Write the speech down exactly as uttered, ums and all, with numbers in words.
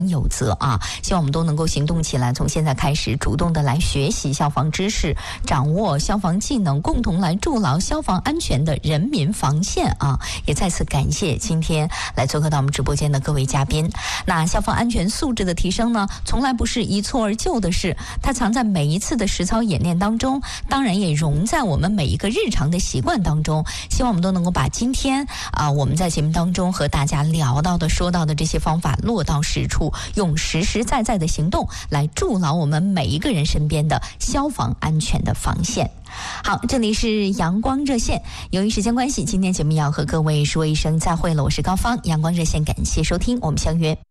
有责啊，希望我们都能够行动起来，从现在开始主动的来学习消防知识，掌握消防技能，共同来筑牢消防安全的人民防线啊！也再次感谢今天来做客到我们直播间的各位嘉宾。那消防安全素质的提升呢，从来不是一蹴而就的事，它藏在每一次的实操演练当中，当然也融在我们每一个日常的习惯当中。希望我们都能够把今天啊、呃、我们在节目当中和大家聊到的、说到的这些方法落到实处。用实实在在的行动来筑牢我们每一个人身边的消防安全的防线。好，这里是阳光热线，由于时间关系，今天节目要和各位说一声再会了。我是高芳，阳光热线感谢收听，我们相约